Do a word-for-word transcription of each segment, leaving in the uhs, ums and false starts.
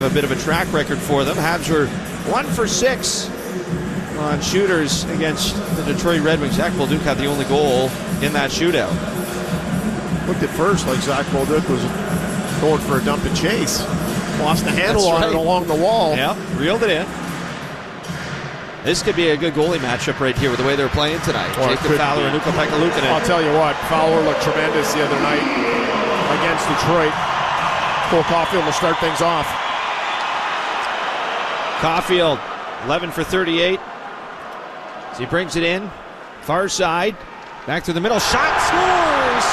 A bit of a track record for them. Habs were one for six on shooters against the Detroit Red Wings. Zach Bolduc had the only goal in that shootout. Looked at first like Zach Bolduc was going for a dump and chase. Lost the handle That's on right. it along the wall. Yeah, reeled it in. This could be a good goalie matchup right here with the way they're playing tonight. Well, Jacob Fowler and Ukko-Pekka Luukkonen. I'll tell you what, Fowler looked tremendous the other night against Detroit. Cole Caulfield will start things off. Caulfield, eleven for thirty-eight. As he brings it in, far side, back to the middle, shot, scores!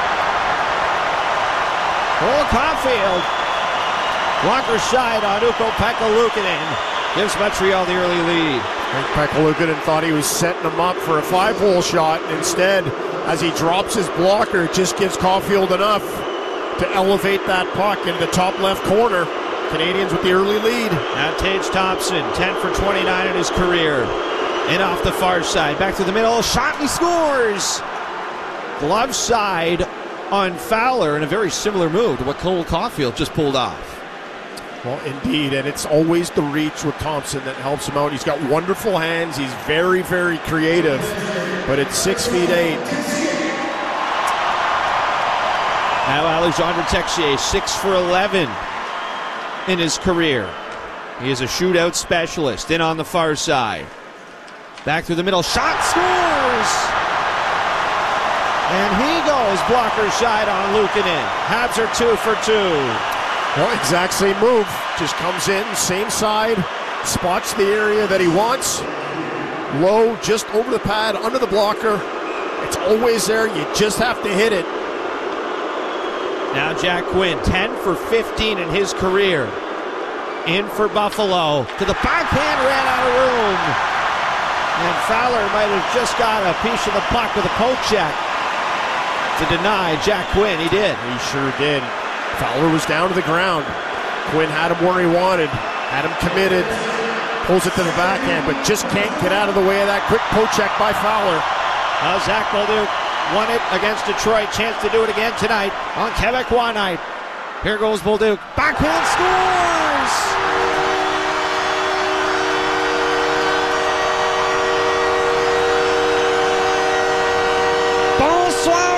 Cole Caulfield, blocker side on Ukko-Pekka Luukkonen, gives Montreal the early lead. I think Pekka Luukkonen thought he was setting him up for a five-hole shot. Instead, as he drops his blocker, it just gives Caulfield enough to elevate that puck into the top left corner. Canadians with the early lead. Now Tage Thompson, ten for twenty-nine in his career. In off the far side, back to the middle, shot, and he scores! Glove side on Fowler in a very similar move to what Cole Caulfield just pulled off. Well, indeed, and it's always the reach with Thompson that helps him out. He's got wonderful hands. He's very, very creative, but it's six feet eight. Now Alexandre Texier, six for eleven in his career. He is a shootout specialist. In on the far side. Back through the middle. Shot, scores! And he goes blocker side on Luukkonen. Habs are two for two. Well, exact same move. Just comes in, same side, spots the area that he wants. Low, just over the pad, under the blocker. It's always there. You just have to hit it. Now Jack Quinn, ten for fifteen in his career. In for Buffalo. To the backhand, ran out of room. And Fowler might have just got a piece of the puck with a poke check to deny Jack Quinn. He did. He sure did. Fowler was down to the ground. Quinn had him where he wanted. Had him committed. Pulls it to the backhand, but just can't get out of the way of that quick poke check by Fowler. Uh, Zach Bolduc won it against Detroit. Chance to do it again tonight on Quebecois night. Here goes Bolduc. Backhand, scores! Bonsoir!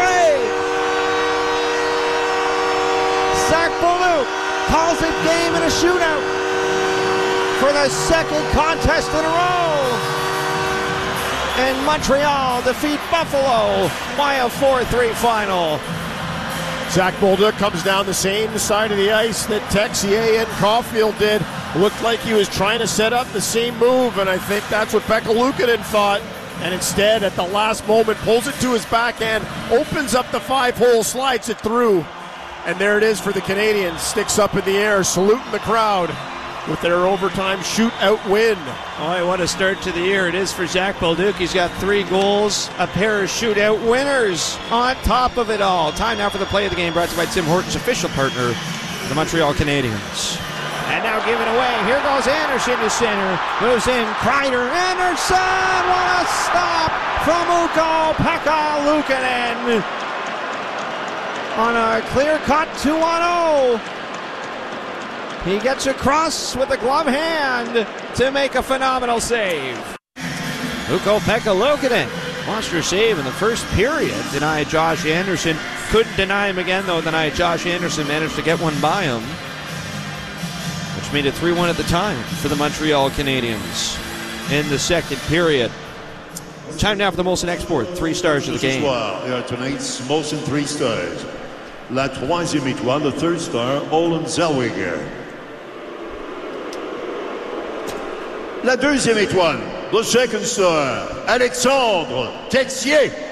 Zach Bolduc calls it game in a shootout for the second contest in a row. And Montreal defeat Buffalo by a four three final. Zach Bolduc comes down the same side of the ice that Texier and Caulfield did. Looked like he was trying to set up the same move, and I think that's what Pekka Luukkonen thought. And instead, at the last moment, pulls it to his backhand, opens up the five-hole, slides it through. And there it is for the Canadians. Sticks up in the air, saluting the crowd with their overtime shootout win. Oh, what a start to the year it is for Zach Bolduc. He's got three goals, a pair of shootout winners on top of it all. Time now for the play of the game, brought to you by Tim Hortons, official partner of the Montreal Canadiens. And now given away. Here goes Anderson to center. Moves in. Kreider. Anderson. What a stop from Ukko-Pekka Luukkonen. On a clear-cut two on oh. He gets across with a glove hand to make a phenomenal save. Ukko-Pekka Luukkonen. Monster save in the first period. Denied Josh Anderson. Couldn't deny him again, though. Denied Josh Anderson. Managed to get one by him, which made it three one at the time for the Montreal Canadiens in the second period. Time now for the Molson Export. Three stars of the game. Ce soir, et à tonight's Molson three stars. La troisième étoile, the third star, Olen Zellweger. La deuxième étoile, the second star, Alexandre Texier.